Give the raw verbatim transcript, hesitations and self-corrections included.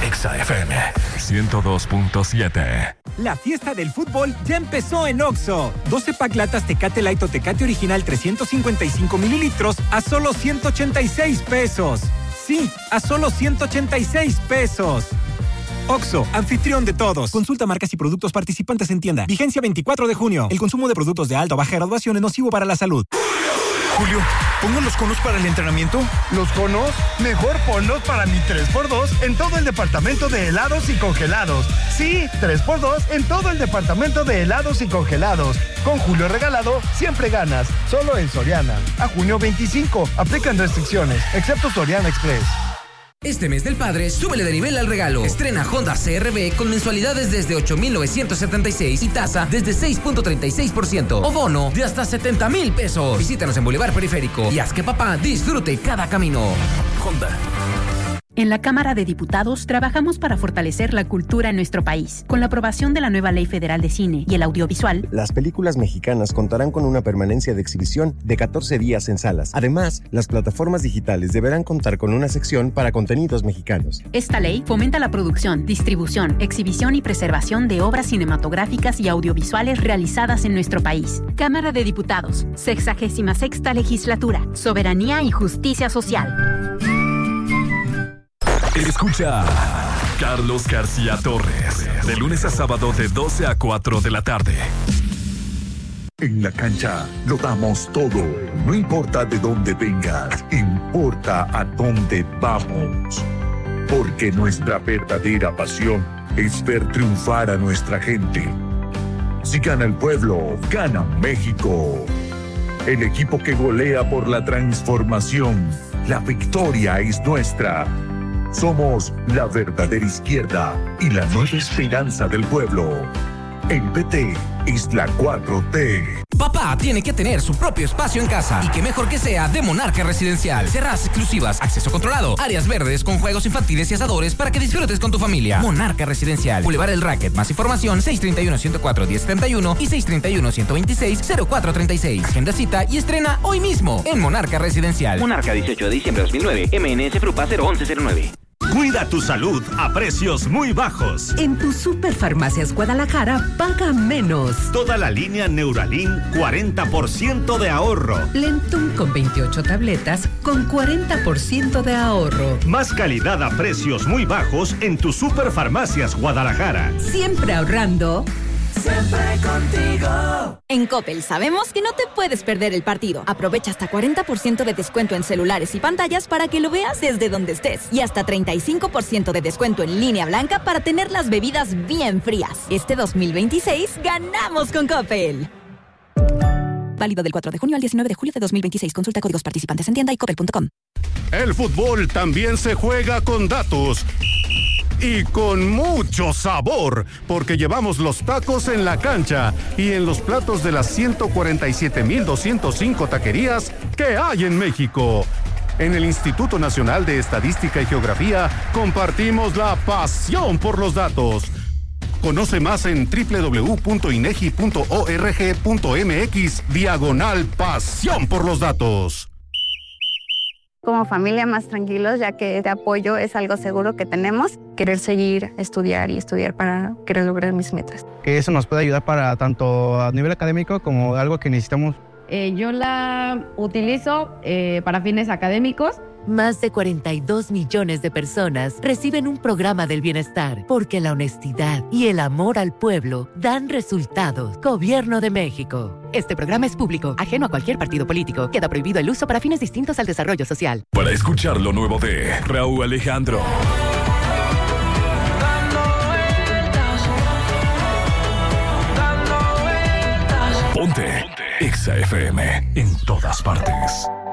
Exa F M ciento dos punto siete. La fiesta del fútbol ya empezó en Oxxo. doce pack latas Tecate Light o Tecate Original trescientos cincuenta y cinco mililitros a solo ciento ochenta y seis pesos. Sí, a solo ciento ochenta y seis pesos. Oxxo, anfitrión de todos. Consulta marcas y productos participantes en tienda. Vigencia veinticuatro de junio. El consumo de productos de alta o baja graduación es nocivo para la salud. Julio, ¿pongo los conos para el entrenamiento? ¿Los conos? Mejor ponlos para mi tres por dos en todo el departamento de helados y congelados. Sí, tres por dos en todo el departamento de helados y congelados. Con Julio regalado, siempre ganas. Solo en Soriana. A junio veinticinco. Aplican restricciones, excepto Soriana Express. Este mes del padre, súbele de nivel al regalo. Estrena Honda C R V con mensualidades desde ocho mil novecientos setenta y seis y tasa desde seis punto treinta y seis por ciento. O bono de hasta setenta mil pesos. Visítanos en Boulevard Periférico y haz que papá disfrute cada camino. Honda. En la Cámara de Diputados trabajamos para fortalecer la cultura en nuestro país. Con la aprobación de la nueva Ley Federal de Cine y el Audiovisual, las películas mexicanas contarán con una permanencia de exhibición de catorce días en salas. Además, las plataformas digitales deberán contar con una sección para contenidos mexicanos. Esta ley fomenta la producción, distribución, exhibición y preservación de obras cinematográficas y audiovisuales realizadas en nuestro país. Cámara de Diputados, sexagésima sexta Legislatura, Soberanía y Justicia Social. Escucha Carlos García Torres, de lunes a sábado de doce a cuatro de la tarde. En la cancha lo damos todo, no importa de dónde vengas, importa a dónde vamos. Porque nuestra verdadera pasión es ver triunfar a nuestra gente. Si gana el pueblo, gana México. El equipo que golea por la transformación, la victoria es nuestra. Somos la verdadera izquierda y la nueva esperanza del pueblo. El P T es la cuatro T. Papá tiene que tener su propio espacio en casa y que mejor que sea de Monarca Residencial. Terrazas exclusivas, acceso controlado, áreas verdes con juegos infantiles y asadores para que disfrutes con tu familia. Monarca Residencial, Boulevard El Racket. Más información seis treinta y uno, ciento cuatro, diez setenta y uno y seis treinta y uno, ciento veintiséis, cero cuatro treinta y seis. Agenda cita y estrena hoy mismo en Monarca Residencial. Monarca, dieciocho de diciembre de dos mil nueve. M N S Frupa cero once cero nueve. Cuida tu salud a precios muy bajos. En tu Superfarmacias Guadalajara, paga menos. Toda la línea Neuralin, cuarenta por ciento de ahorro. Lentum con veintiocho tabletas, con cuarenta por ciento de ahorro. Más calidad a precios muy bajos en tu Superfarmacias Guadalajara. Siempre ahorrando. Siempre contigo. En Coppel sabemos que no te puedes perder el partido. Aprovecha hasta cuarenta por ciento de descuento en celulares y pantallas para que lo veas desde donde estés. Y hasta treinta y cinco por ciento de descuento en línea blanca para tener las bebidas bien frías. Este dos mil veintiséis ganamos con Coppel. Válido del cuatro de junio al diecinueve de julio de dos mil veintiséis. Consulta códigos participantes en tienda y coppel punto com. El fútbol también se juega con datos. Y con mucho sabor, porque llevamos los tacos en la cancha y en los platos de las ciento cuarenta y siete mil doscientos cinco taquerías que hay en México. En el Instituto Nacional de Estadística y Geografía compartimos la pasión por los datos. Conoce más en doble u doble u doble u punto inegi punto org punto mx diagonal pasión por los datos. Como familia más tranquilos, ya que este apoyo es algo seguro que tenemos. Querer seguir, estudiar y estudiar para querer lograr mis metas. Que eso nos puede ayudar para tanto a nivel académico como algo que necesitamos. Eh, yo la utilizo eh, para fines académicos. Más de cuarenta y dos millones de personas reciben un programa del bienestar porque la honestidad y el amor al pueblo dan resultados. Gobierno de México. Este programa es público, ajeno a cualquier partido político. Queda prohibido el uso para fines distintos al desarrollo social. Para escuchar lo nuevo de Raúl Alejandro. Ponte Exa F M en todas partes.